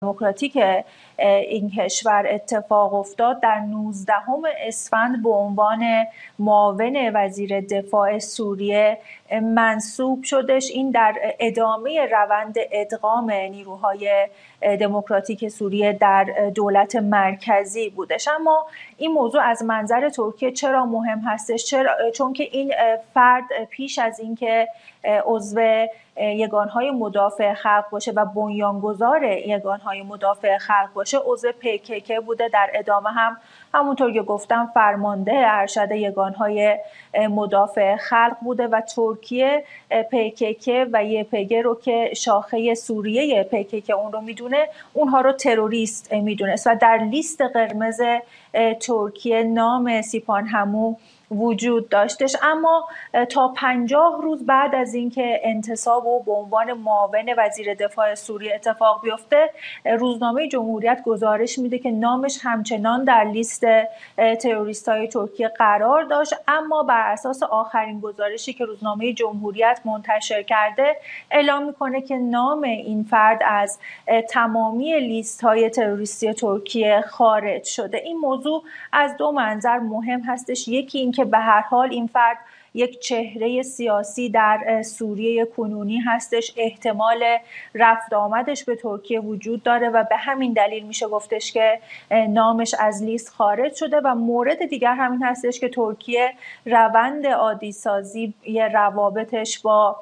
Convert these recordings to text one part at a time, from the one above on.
دموکراتیک این کشور اتفاق افتاد در 19 اسفند به عنوان معاون وزیر دفاع سوریه منصوب شدش. این در ادامه روند ادغام نیروهای دموکراتیک سوریه در دولت مرکزی بودش. اما این موضوع از منظر ترکیه چرا مهم هستش؟ چون که این فرد پیش از اینکه عضو یگانهای مدافع خلق باشه و بنیانگذار یگانهای مدافع خلق باشه عضو PKK بوده. در ادامه هم همونطور که گفتم فرمانده ارشد یگانهای مدافع خلق بوده و ترکیه PKK و YPG رو که شاخه سوریه PKK اون رو میدونه، اونها رو تروریست میدونست و در لیست قرمز ترکیه نام سیپان همو وجود داشتش. اما تا 50 روز بعد از اینکه انتصاب و به عنوان معاون وزیر دفاع سوریه اتفاق بیفته، روزنامه جمهوریت گزارش میده که نامش همچنان در لیست تروریست‌های ترکیه قرار داشت. اما بر اساس آخرین گزارشی که روزنامه جمهوریت منتشر کرده اعلام میکنه که نام این فرد از تمامی لیست‌های تروریستی ترکیه خارج شده. این موضوع از دو منظر مهم هستش. یکی این که به هر حال این فرد یک چهره سیاسی در سوریه کنونی هستش، احتمال رفت آمدش به ترکیه وجود داره و به همین دلیل میشه گفتش که نامش از لیست خارج شده. و مورد دیگر همین هستش که ترکیه روند عادی سازی روابطش با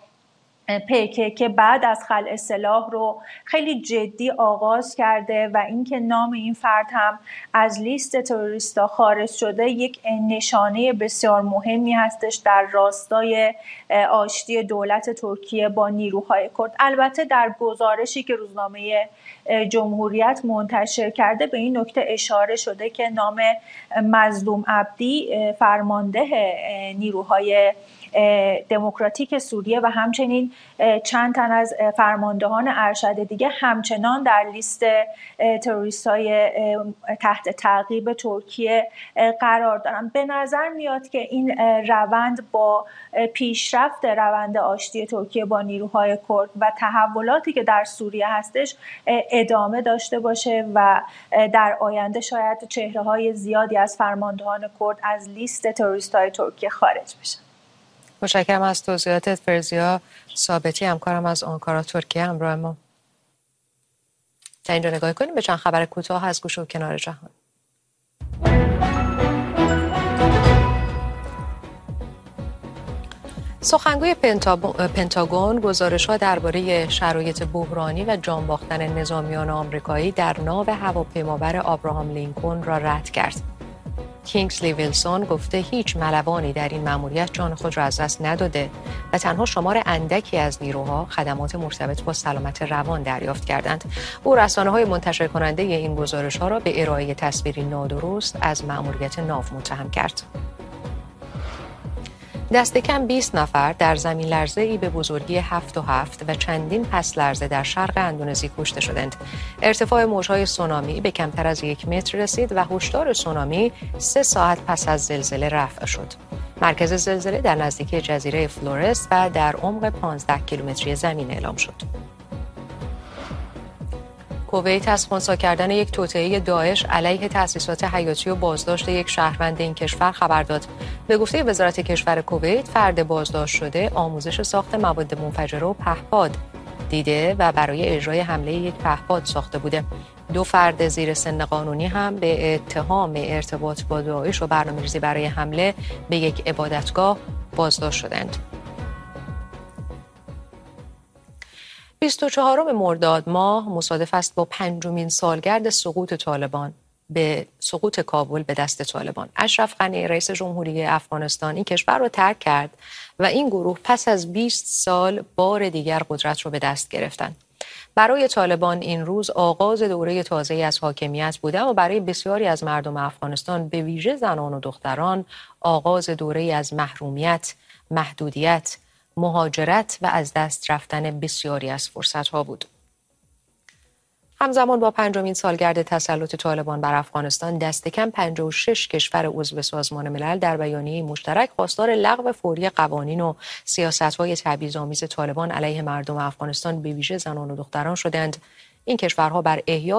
PKK بعد از خلع سلاح رو خیلی جدی آغاز کرده و اینکه نام این فرد هم از لیست تروریستا خارج شده یک نشانه بسیار مهمی هستش در راستای آشتی دولت ترکیه با نیروهای کرد. البته در گزارشی که روزنامه جمهوریت منتشر کرده به این نکته اشاره شده که نام مظلوم عبدی فرمانده نیروهای دموکراتیک سوریه و همچنین چند تن از فرماندهان ارشد دیگه همچنان در لیست تروریست‌های تحت تعقیب ترکیه قرار دارن. به نظر میاد که این روند با پیشرفت روند آشتی ترکیه با نیروهای کرد و تحولاتی که در سوریه هستش ادامه داشته باشه و در آینده شاید چهره‌های زیادی از فرماندهان کرد از لیست تروریست‌های ترکیه خارج بشن. متشکرم از توضیحاتت فرزیا ثابتی، همکارم از آنکارا ترکیه همراه ما. تا اینجا نگاه کنیم به چند خبر کوتاه از گوشه و کنار جهان. سخنگوی پنتاگون گزارش‌ها درباره شرایط بحرانی و جان باختن نظامیان آمریکایی در ناو هواپیمابر آبراهام لینکلن را رد کرد. کینگسلی ویلسون گفته هیچ ملوانی در این مأموریت جان خود را از دست نداده و تنها شمار اندکی از نیروها خدمات مرتبط با سلامت روان دریافت کردند. او رسانه‌های منتشر کننده این گزارش‌ها را به ارائه تصویری نادرست از مأموریت ناو متهم کرد. دست کم 20 نفر در زمین لرزه‌ای به بزرگی 7.7 و چندین پس لرزه در شرق اندونزی کشته شدند. ارتفاع موج‌های سونامی به کمتر از 1 متر رسید و هشدار سونامی 3 ساعت پس از زلزله رفع شد. مرکز زلزله در نزدیکی جزیره فلورس و در عمق 15 کیلومتری زمین اعلام شد. کویت از خنثی کردن یک توطئه داعش علیه تأسیسات حیاتی و بازداشت یک شهروند این کشور خبر داد. به گفته وزارت کشور کویت، فرد بازداشت شده آموزش ساخت مواد منفجره و پهپاد دیده و برای اجرای حمله یک پهپاد ساخته بوده. 2 فرد زیر سن قانونی هم به اتهام ارتباط با داعش و برنامه‌ریزی برای حمله به یک عبادتگاه بازداشت شدند. 24 مرداد ماه مصادف است با 5مین سالگرد سقوط طالبان به سقوط کابل به دست طالبان. اشرف غنی رئیس جمهوری افغانستان این کشور را ترک کرد و این گروه پس از 20 سال بار دیگر قدرت را به دست گرفتند. برای طالبان این روز آغاز دوره تازه‌ای از حاکمیت بوده و برای بسیاری از مردم افغانستان به ویژه زنان و دختران آغاز دوره‌ای از محرومیت، محدودیت، مهاجرت و از دست رفتن بسیاری از فرصت‌ها بود. همزمان با 5مین سالگرد تسلط طالبان بر افغانستان، دست کم 56 کشور عضو سازمان ملل در بیانیه مشترک خواستار لغو فوری قوانین و سیاست‌های تبعیض‌آمیز طالبان علیه مردم افغانستان به ویژه زنان و دختران شدند. این کشورها بر احیا